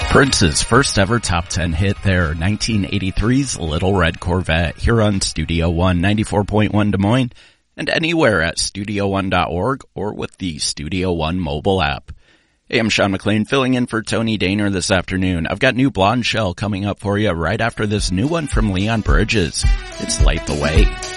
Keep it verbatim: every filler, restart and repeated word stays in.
Prince's first ever top ten hit there, nineteen eighty-three's Little Red Corvette, here on Studio One, ninety-four point one Des Moines, and anywhere at studio one dot org or with the Studio One mobile app. Hey, I'm Sean McLean, filling in for Tony Daner this afternoon. I've got new Blonde Shell coming up for you right after this new one from Leon Bridges. It's Light the Way.